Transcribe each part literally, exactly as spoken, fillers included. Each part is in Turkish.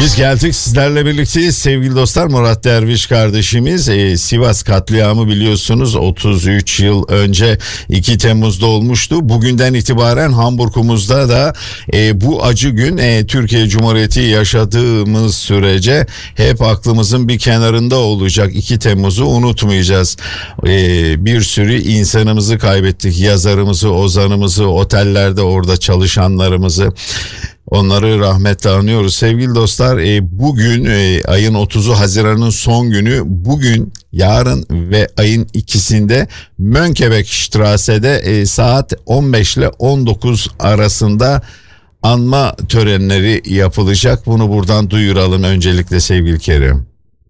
Biz geldik, sizlerle birlikteyiz sevgili dostlar. Murat Derviş kardeşimiz e, Sivas katliamı biliyorsunuz otuz üç yıl önce iki Temmuz'da olmuştu. Bugünden itibaren Hamburg'umuzda da e, bu acı gün e, Türkiye Cumhuriyeti yaşadığımız sürece hep aklımızın bir kenarında olacak. iki Temmuz'u unutmayacağız. E, bir sürü insanımızı kaybettik, yazarımızı, ozanımızı, otellerde orada çalışanlarımızı. Onları rahmetle anıyoruz. Sevgili dostlar, e, bugün e, ayın otuzu, Haziran'ın son günü, bugün, yarın ve ayın ikisinde Mönckebergstrasse'de e, saat on beş ile on dokuz arasında anma törenleri yapılacak. Bunu buradan duyuralım öncelikle sevgili Kerim.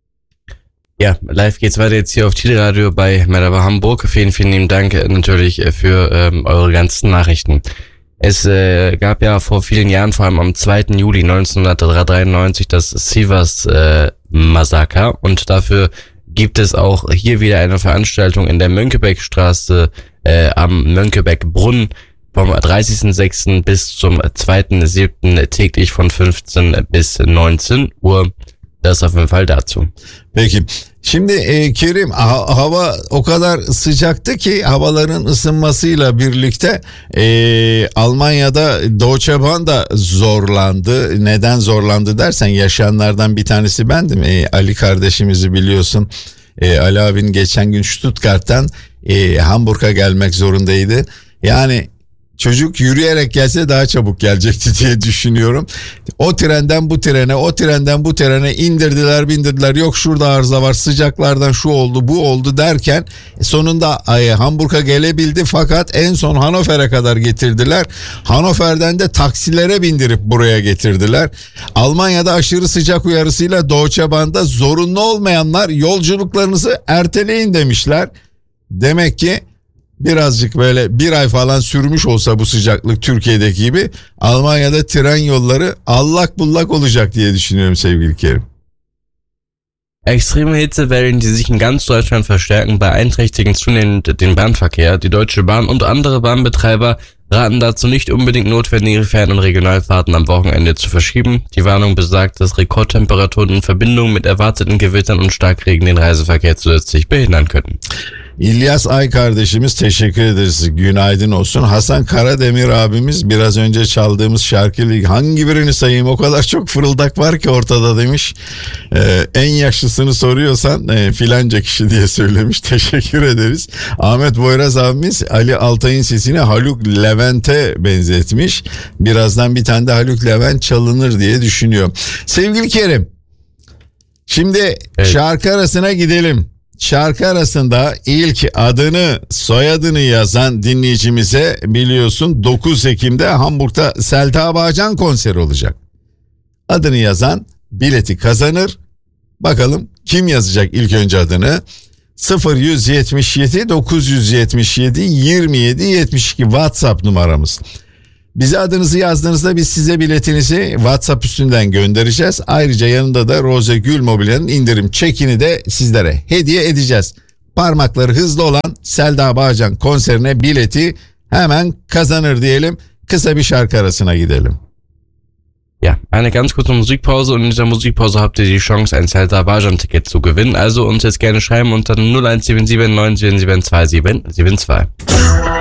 Ja, live geht's weiter jetzt hier auf Teleradio bei Merhaba Hamburg. Vielen, vielen lieben Dank natürlich für ähm, eure ganzen Nachrichten. Es äh, gab ja vor vielen Jahren, vor allem am zweiten Juli neunzehnhundertdreiundneunzig, das Sivas-Massaker. Äh, und dafür gibt es auch hier wieder eine Veranstaltung in der Mönckebergstraße äh, am Mönckebergbrunnen vom dreißigsten sechsten bis zum zweiten siebten täglich von fünfzehn bis neunzehn Uhr. Das auf jeden Fall dazu. Peki. Şimdi e, Kerim, ha- hava o kadar sıcaktı ki havaların ısınmasıyla birlikte e, Almanya'da Deutsche Bahn da zorlandı. Neden zorlandı dersen, yaşayanlardan bir tanesi bendim. E, Ali kardeşimizi biliyorsun. E, Ali abin geçen gün Stuttgart'tan e, Hamburg'a gelmek zorundaydı. Yani çocuk yürüyerek gelse daha çabuk gelecekti diye düşünüyorum. O trenden bu trene, o trenden bu trene indirdiler bindirdiler. Yok şurada arıza var, sıcaklardan şu oldu bu oldu derken sonunda ay, Hamburg'a gelebildi, fakat en son Hannover'e kadar getirdiler. Hannover'den de taksilere bindirip buraya getirdiler. Almanya'da aşırı sıcak uyarısıyla Deutsche Bahn'da zorunlu olmayanlar yolculuklarınızı erteleyin demişler. Demek ki birazcık böyle bir ay falan sürmüş olsa bu sıcaklık Türkiye'deki gibi, Almanya'da tren yolları allak bullak olacak diye düşünüyorum sevgili Kerim. Extreme Hitzewellen, die sich in ganz Deutschland verstärken, beeinträchtigen zunehmend den Bahnverkehr. Die Deutsche Bahn und andere Bahnbetreiber raten dazu, nicht unbedingt notwendige Fern- und Regionalfahrten am Wochenende zu verschieben. Die Warnung besagt, dass Rekordtemperaturen in Verbindung mit erwarteten Gewittern und Starkregen den Reiseverkehr zusätzlich behindern könnten. İlyas Ay kardeşimiz, teşekkür ederiz. Günaydın olsun. Hasan Karademir abimiz biraz önce çaldığımız şarkıyla hangi birini sayayım, o kadar çok fırıldak var ki ortada demiş. Ee, en yaşlısını soruyorsan e, filanca kişi diye söylemiş. Teşekkür ederiz. Ahmet Boyraz abimiz Ali Altay'ın sesini Haluk Levent'e benzetmiş. Birazdan bir tane de Haluk Levent çalınır diye düşünüyor. Sevgili Kerim, şimdi evet, şarkı arasına gidelim. Şarkı arasında ilk adını soyadını yazan dinleyicimize biliyorsun dokuz Ekim'de Hamburg'da Selda Bağcan konseri olacak. Adını yazan bileti kazanır. Bakalım kim yazacak ilk önce adını? sıfır yüz yetmiş yedi dokuz yüz yetmiş yedi yirmi yedi yetmiş iki WhatsApp numaramız. Bize adınızı yazdığınızda biz size biletinizi WhatsApp üstünden göndereceğiz. Ayrıca yanında da Rose Gül Mobilya'nın indirim çekini de sizlere hediye edeceğiz. Parmakları hızlı olan Selda Bağcan konserine bileti hemen kazanır diyelim. Kısa bir şarkı arasına gidelim. Ja, eine ganz kurze Musikpause, und in dieser Musikpause habt ihr die Chance, ein Selda Bağcan-Ticket zu gewinnen. Also uns jetzt gerne schreiben unter null eins sieben sieben neun sieben sieben zwei sieben sieben zwei.